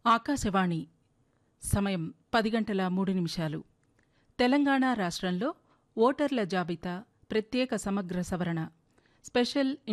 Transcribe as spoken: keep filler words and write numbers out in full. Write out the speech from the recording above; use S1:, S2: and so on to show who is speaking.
S1: ఆకాశవాణి సమయం పది గంటల మూడు నిమిషాలు. తెలంగాణ రాష్ట్రంలో ఓటర్ల జాబితా ప్రత్యేక సమగ్ర సవరణ స్పెషల్